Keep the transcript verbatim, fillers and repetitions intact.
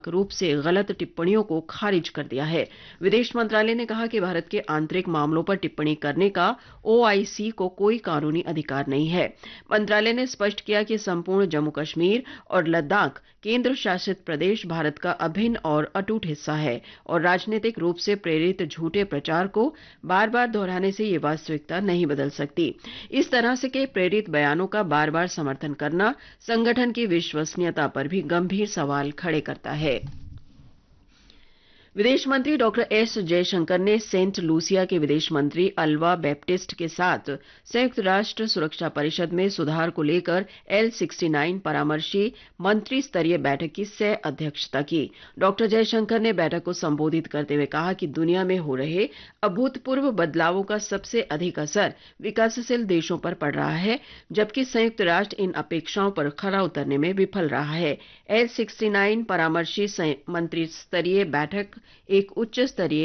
रूप से गलत टिप्पणियों को खारिज कर दिया है। विदेश मंत्रालय ने कहा कि भारत के आंतरिक मामलों पर टिप्पणी करने का ओआईसी को कोई कानूनी अधिकार नहीं है। मंत्रालय ने स्पष्ट किया कि संपूर्ण जम्मू कश्मीर और लद्दाख केंद्र शासित प्रदेश भारत का अभिन्न और अटूट हिस्सा है और राजनीतिक रूप से प्रेरित झूठे प्रचार को बार बार दोहराने से ये वास्तविकता नहीं बदल सकती। इस तरह से के प्रेरित बयानों का बार बार समर्थन करना संगठन की विश्वसनीयता पर भी गंभीर सवाल खड़े करता है। विदेश मंत्री डॉक्टर एस जयशंकर ने सेंट लूसिया के विदेश मंत्री अल्वा बैप्टिस्ट के साथ संयुक्त राष्ट्र सुरक्षा परिषद में सुधार को लेकर एल उनहत्तर परामर्शी मंत्री स्तरीय बैठक की सह अध्यक्षता की। डॉक्टर जयशंकर ने बैठक को संबोधित करते हुए कहा कि दुनिया में हो रहे अभूतपूर्व बदलावों का सबसे अधिक असर विकासशील देशों पर पड़ रहा है, जबकि संयुक्त राष्ट्र इन अपेक्षाओं पर खरा उतरने में विफल रहा है। एल उनहत्तर परामर्शी मंत्री स्तरीय बैठक एक उच्च स्तरीय